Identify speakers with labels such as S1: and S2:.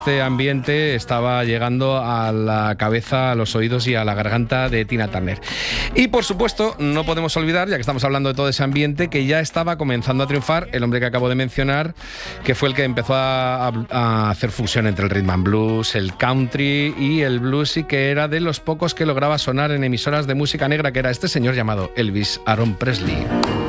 S1: Este ambiente estaba llegando a la cabeza, a los oídos y a la garganta de Tina Turner. Y por supuesto, no podemos olvidar, ya que estamos hablando de todo ese ambiente, que ya estaba comenzando a triunfar el hombre que acabo de mencionar, que fue el que empezó a hacer fusión entre el rhythm and blues, el country y el blues, y que era de los pocos que lograba sonar en emisoras de música negra, que era este señor llamado Elvis Aaron Presley.